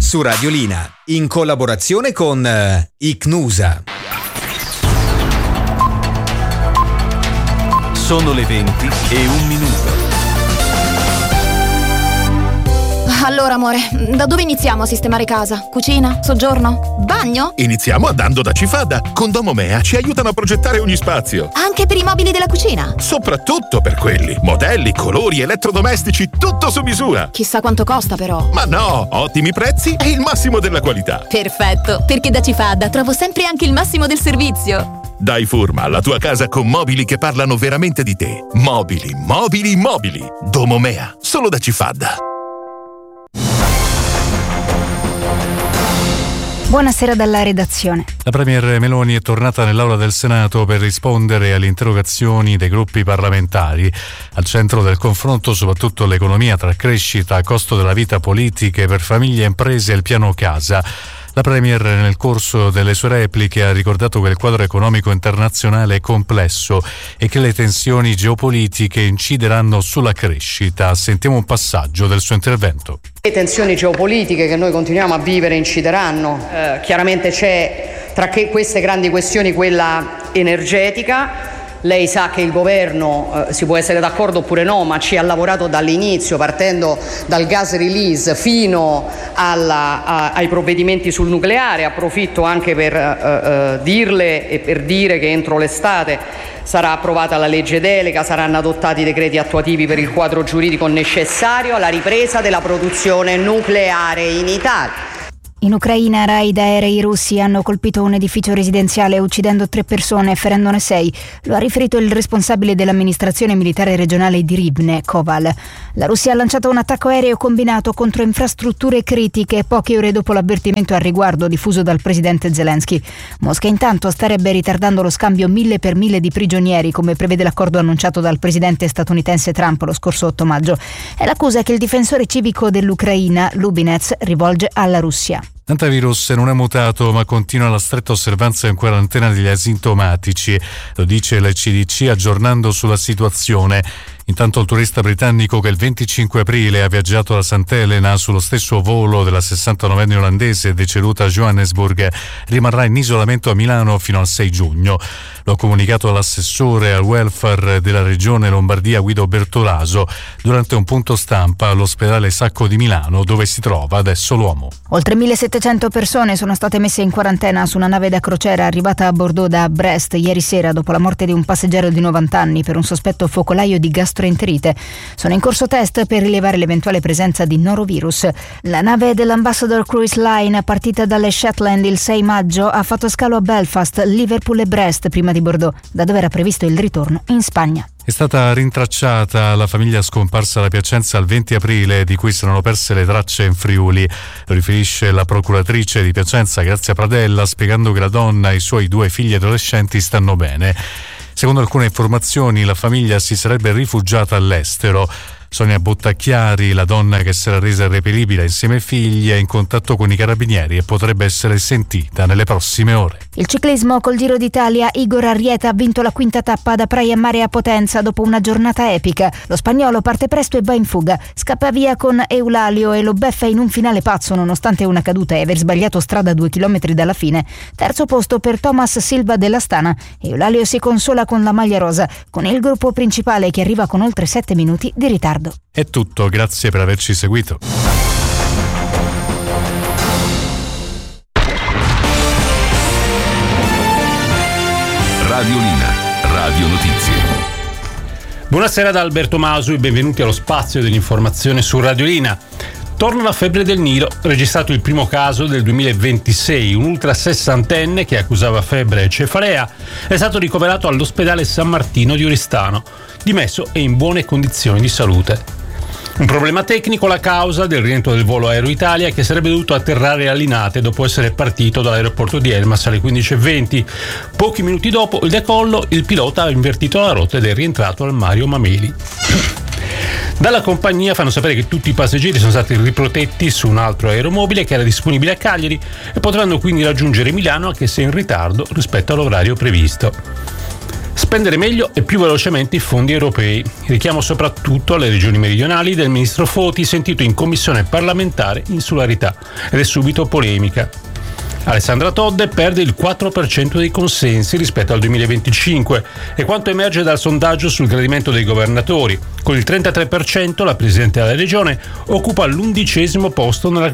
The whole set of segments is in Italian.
su Radiolina, in collaborazione con Icnusa. Sono le 20:01. Allora, amore, da dove iniziamo a sistemare casa? Cucina? Soggiorno? Bagno? Iniziamo andando da Cifada. Con Domomea ci aiutano a progettare ogni spazio. Anche per i mobili della cucina? Soprattutto per quelli. Modelli, colori, elettrodomestici, tutto su misura. Chissà quanto costa, però. Ma no, ottimi prezzi e il massimo della qualità. Perfetto, perché da Cifada trovo sempre anche il massimo del servizio. Dai forma alla tua casa con mobili che parlano veramente di te. Mobili, mobili, mobili. Domomea, solo da Cifada. Buonasera dalla redazione. La Premier Meloni è tornata nell'Aula del Senato per rispondere alle interrogazioni dei gruppi parlamentari. Al centro del confronto soprattutto l'economia tra crescita, costo della vita, politiche per famiglie e imprese e il piano casa. La Premier nel corso delle sue repliche ha ricordato che il quadro economico internazionale è complesso e che le tensioni geopolitiche incideranno sulla crescita. Sentiamo un passaggio del suo intervento. Le tensioni geopolitiche che noi continuiamo a vivere incideranno. Chiaramente c'è tra queste grandi questioni quella energetica. Lei sa che il governo, si può essere d'accordo oppure no, ma ci ha lavorato dall'inizio, partendo dal gas release fino ai provvedimenti sul nucleare. Approfitto anche per dirle e per dire che entro l'estate sarà approvata la legge delega, saranno adottati i decreti attuativi per il quadro giuridico necessario alla ripresa della produzione nucleare in Italia. In Ucraina raid aerei russi hanno colpito un edificio residenziale uccidendo 3 persone e ferendone 6. Lo ha riferito il responsabile dell'amministrazione militare regionale di Rivne, Koval. La Russia ha lanciato un attacco aereo combinato contro infrastrutture critiche poche ore dopo l'avvertimento al riguardo diffuso dal presidente Zelensky. Mosca intanto starebbe ritardando lo scambio 1000 per 1000 di prigionieri, come prevede l'accordo annunciato dal presidente statunitense Trump lo scorso 8 maggio. È l'accusa che il difensore civico dell'Ucraina, Lubinets, rivolge alla Russia. L'antivirus non è mutato ma continua la stretta osservanza in quarantena degli asintomatici, lo dice la CDC aggiornando sulla situazione. Intanto il turista britannico che il 25 aprile ha viaggiato da Sant'Elena sullo stesso volo della 69enne olandese deceduta a Johannesburg rimarrà in isolamento a Milano fino al 6 giugno. Lo ha comunicato l'assessore al welfare della regione Lombardia Guido Bertolaso durante un punto stampa all'ospedale Sacco di Milano, dove si trova adesso l'uomo. Oltre 1700 persone sono state messe in quarantena su una nave da crociera arrivata a Bordeaux da Brest ieri sera dopo la morte di un passeggero di 90 anni per un sospetto focolaio di gastroenterite. Sono in corso test per rilevare l'eventuale presenza di norovirus. La nave dell'Ambassador Cruise Line, partita dalle Shetland il 6 maggio, ha fatto scalo a Belfast, Liverpool e Brest prima di Bordeaux, da dove era previsto il ritorno in Spagna. È stata rintracciata la famiglia scomparsa da Piacenza il 20 aprile, di cui si erano perse le tracce in Friuli. Lo riferisce la procuratrice di Piacenza, Grazia Pradella, spiegando che la donna e i suoi 2 figli adolescenti stanno bene. Secondo alcune informazioni, la famiglia si sarebbe rifugiata all'estero. Sonia Bottacchiari, la donna che si era resa irreperibile insieme ai figli, è in contatto con i carabinieri e potrebbe essere sentita nelle prossime ore. Il ciclismo col Giro d'Italia, Igor Arrieta ha vinto la 5ª tappa da Praia Mare a Potenza dopo una giornata epica. Lo spagnolo parte presto e va in fuga, scappa via con Eulalio e lo beffa in un finale pazzo nonostante una caduta e aver sbagliato strada 2 chilometri dalla fine. Terzo posto per Thomas Silva dell'Astana. Eulalio si consola con la maglia rosa, con il gruppo principale che arriva con oltre 7 minuti di ritardo. È tutto, grazie per averci seguito. Radiolina, Radio Notizie. Buonasera da Alberto Masu e benvenuti allo spazio dell'informazione su Radiolina. Torna la febbre del Nilo, registrato il primo caso del 2026. Un ultra sessantenne che accusava febbre e cefalea è stato ricoverato all'ospedale San Martino di Oristano, dimesso e in buone condizioni di salute. Un problema tecnico la causa del rientro del volo Aero Italia, che sarebbe dovuto atterrare a Linate dopo essere partito dall'aeroporto di Elmas alle 15:20. Pochi minuti dopo il decollo, il pilota ha invertito la rotta ed è rientrato al Mario Mameli. Dalla compagnia fanno sapere che tutti i passeggeri sono stati riprotetti su un altro aeromobile che era disponibile a Cagliari e potranno quindi raggiungere Milano anche se in ritardo rispetto all'orario previsto. spendere meglio e più velocemente i fondi europei. Richiamo soprattutto alle regioni meridionali del ministro Foti, sentito in commissione parlamentare insularità, ed è subito polemica. Alessandra Todde perde il 4% dei consensi rispetto al 2025 e quanto emerge dal sondaggio sul gradimento dei governatori. Con il 33% la Presidente della Regione occupa l'11° posto nella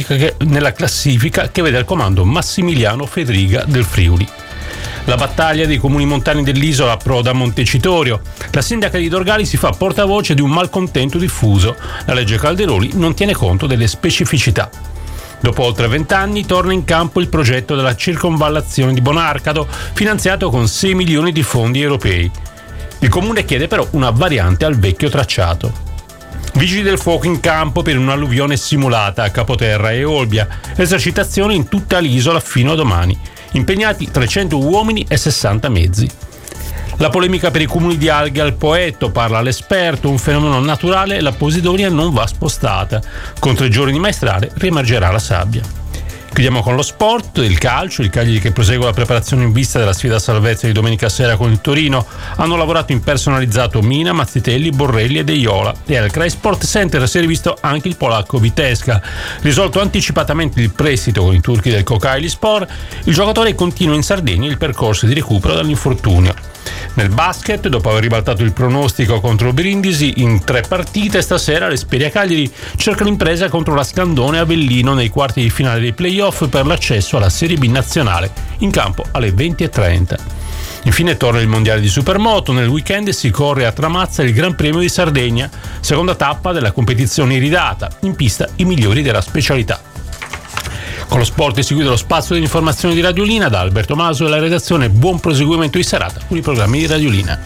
classifica che vede al comando Massimiliano Fedriga del Friuli. La battaglia dei comuni montani dell'isola approda a Montecitorio. La sindaca di Dorgali si fa portavoce di un malcontento diffuso. La legge Calderoli non tiene conto delle specificità. Dopo oltre 20 anni torna in campo il progetto della circonvallazione di Bonarcado, finanziato con 6 milioni di fondi europei. Il comune chiede però una variante al vecchio tracciato. Vigili del fuoco in campo per un'alluvione simulata a Capoterra e Olbia, esercitazioni in tutta l'isola fino a domani. Impegnati 300 uomini e 60 mezzi. La polemica per i cumuli di alghe al Poetto, parla l'esperto, un fenomeno naturale, la posidonia non va spostata. Con 3 giorni di maestrale riemergerà la sabbia. Chiudiamo con lo sport, il calcio, il Cagliari che prosegue la preparazione in vista della sfida a salvezza di domenica sera con il Torino. Hanno lavorato in personalizzato Mina, Mazzitelli, Borrelli e De Iola, e al Cray Sport Center si è rivisto anche il polacco Vitesca. Risolto anticipatamente il prestito con i turchi del Kocaelispor, il giocatore continua in Sardegna il percorso di recupero dall'infortunio. Nel basket, dopo aver ribaltato il pronostico contro Brindisi in 3 partite, stasera l'Esperia Cagliari cerca l'impresa contro la Scandone Avellino nei quarti di finale dei playoff per l'accesso alla Serie B nazionale, in campo alle 20:30. Infine torna il mondiale di Supermoto. Nel weekend si corre a Tramazza il Gran Premio di Sardegna, seconda tappa della competizione iridata, in pista i migliori della specialità. Con lo sport si chiude lo spazio dell'informazione di Radiolina. Da Alberto Maso e la redazione, buon proseguimento di serata con i programmi di Radiolina.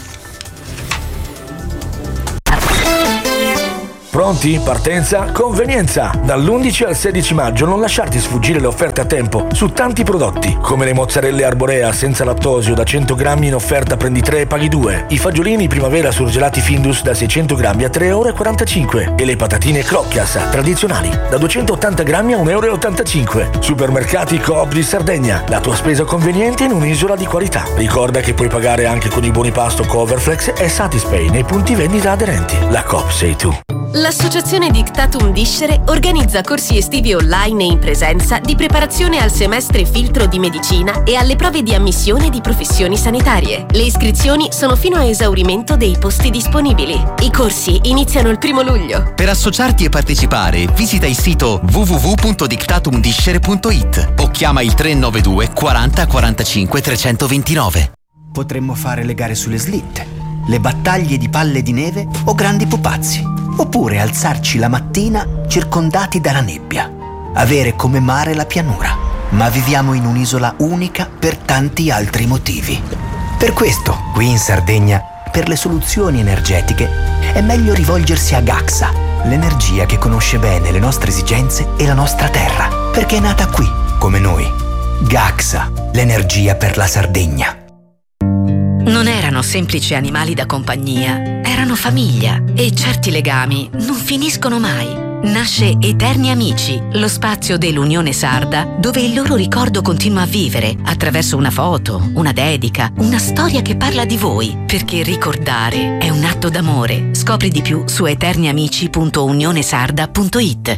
Pronti? Partenza? Convenienza! Dall'11 al 16 maggio non lasciarti sfuggire le offerte a tempo su tanti prodotti, come le mozzarelle arborea senza lattosio da 100 grammi in offerta prendi 3 e paghi 2, i fagiolini primavera surgelati Findus da 600 grammi a 3,45 € e le patatine Crocchias tradizionali da 280 grammi a 1,85 €. Supermercati Coop di Sardegna, la tua spesa conveniente in un'isola di qualità. Ricorda che puoi pagare anche con i buoni pasto Coverflex e Satispay nei punti vendita aderenti. La Coop sei tu. L'Associazione Dictatum Discere organizza corsi estivi online e in presenza di preparazione al semestre filtro di medicina e alle prove di ammissione di professioni sanitarie. Le iscrizioni sono fino a esaurimento dei posti disponibili. I corsi iniziano il 1° luglio. Per associarti e partecipare, visita il sito www.dictatumdiscere.it o chiama il 392 40 45 329. Potremmo fare le gare sulle slitte, le battaglie di palle di neve o grandi pupazzi. Oppure alzarci la mattina circondati dalla nebbia. Avere come mare la pianura. Ma viviamo in un'isola unica per tanti altri motivi. Per questo, qui in Sardegna, per le soluzioni energetiche, è meglio rivolgersi a Gaxa, l'energia che conosce bene le nostre esigenze e la nostra terra, perché è nata qui, come noi. Gaxa, l'energia per la Sardegna. Non erano semplici animali da compagnia, erano famiglia e certi legami non finiscono mai. Nasce Eterni Amici, lo spazio dell'Unione Sarda dove il loro ricordo continua a vivere attraverso una foto, una dedica, una storia che parla di voi, perché ricordare è un atto d'amore. Scopri di più su eterniamici.unionesarda.it.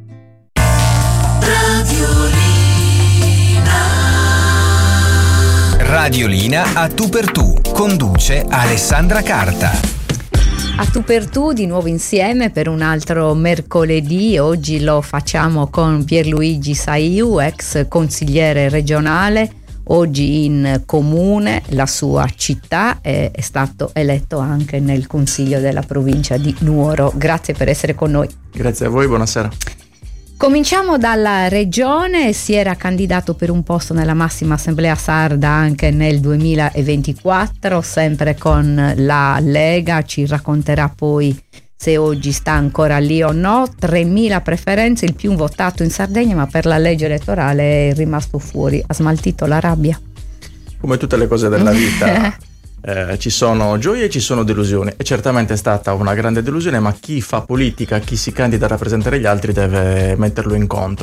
Radiolina a tu per tu, conduce Alessandra Carta. A tu per tu di nuovo insieme per un altro mercoledì. Oggi lo facciamo con Pierluigi Saiu, ex consigliere regionale, oggi in comune, la sua città, è stato eletto anche nel consiglio della provincia di Nuoro. Grazie per essere con noi. Grazie a voi, buonasera. Cominciamo dalla regione. Si era candidato per un posto nella massima assemblea sarda anche nel 2024, sempre con la Lega. Ci racconterà poi se oggi sta ancora lì o no. 3.000 preferenze, il più votato in Sardegna, ma per la legge elettorale è rimasto fuori. Ha smaltito la rabbia. Come tutte le cose della vita. Ci sono gioie e ci sono delusioni, e certamente è stata una grande delusione, ma chi fa politica, chi si candida a rappresentare gli altri deve metterlo in conto.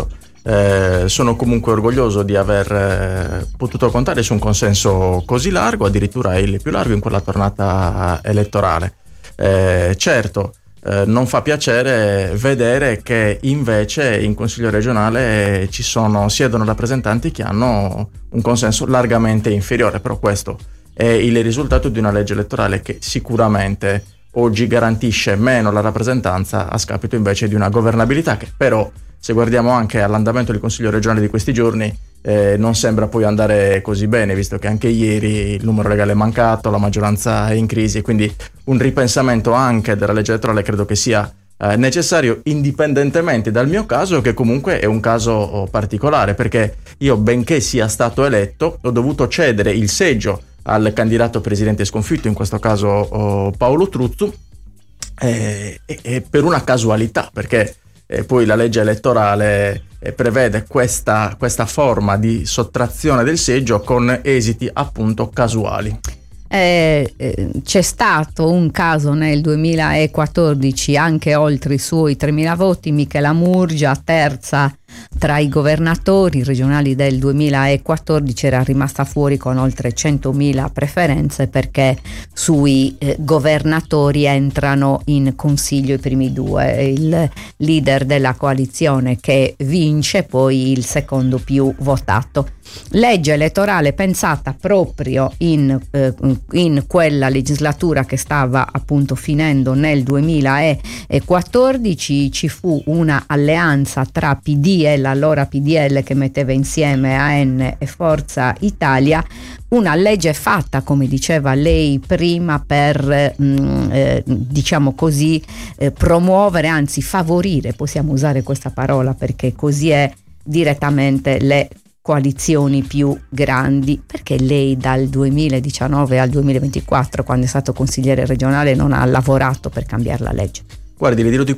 Sono comunque orgoglioso di aver potuto contare su un consenso così largo, addirittura il più largo in quella tornata elettorale. Certo, non fa piacere vedere che invece in Consiglio regionale siedono rappresentanti che hanno un consenso largamente inferiore, però questo è il risultato di una legge elettorale che sicuramente oggi garantisce meno la rappresentanza a scapito invece di una governabilità che però, se guardiamo anche all'andamento del Consiglio regionale di questi giorni, non sembra poi andare così bene, visto che anche ieri il numero legale è mancato, la maggioranza è in crisi, quindi un ripensamento anche della legge elettorale credo che sia necessario, indipendentemente dal mio caso, che comunque è un caso particolare, perché io, benché sia stato eletto, ho dovuto cedere il seggio al candidato presidente sconfitto, in questo caso Paolo Truzzu, e per una casualità, perché poi la legge elettorale prevede questa forma di sottrazione del seggio con esiti appunto casuali. C'è stato un caso nel 2014, anche oltre i suoi 3.000 voti, Michela Murgia, terza tra i governatori regionali del 2014, era rimasta fuori con oltre 100.000 preferenze, perché sui governatori entrano in consiglio i primi due, il leader della coalizione che vince, poi il secondo più votato. Legge elettorale pensata proprio in quella legislatura che stava appunto finendo nel 2014. Ci fu una alleanza tra PD e l'allora PDL, che metteva insieme AN e Forza Italia, una legge fatta, come diceva lei prima, per diciamo così promuovere, anzi favorire, possiamo usare questa parola perché così è, direttamente le coalizioni più grandi. Perché lei dal 2019 al 2024, quando è stato consigliere regionale, non ha lavorato per cambiare la legge? Guardi, le dirò di